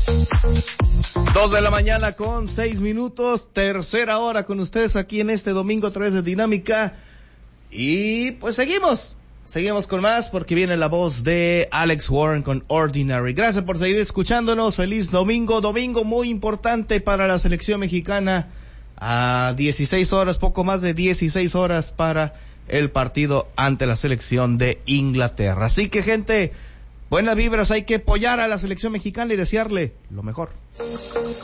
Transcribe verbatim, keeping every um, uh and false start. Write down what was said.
Dos de la mañana con seis minutos, tercera hora con ustedes aquí en este domingo a través de Dinámica. Y pues seguimos, seguimos con más porque viene la voz de Alex Warren con Ordinary. Gracias por seguir escuchándonos, feliz domingo, domingo muy importante para la selección mexicana. A dieciséis horas, poco más de dieciséis horas para el partido ante la selección de Inglaterra. Así que gente, buenas vibras, hay que apoyar a la selección mexicana y desearle lo mejor.